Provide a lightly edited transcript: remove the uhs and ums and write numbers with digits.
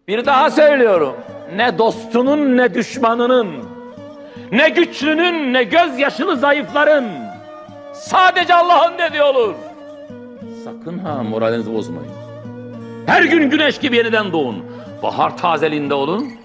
Bir daha söylüyorum. Ne dostunun ne düşmanının, ne güçlünün ne gözyaşılı zayıfların, sadece Allah'ın dediği olur. Sakın ha moralinizi bozmayın. Her gün güneş gibi yeniden doğun. Bahar tazeliğinde olun.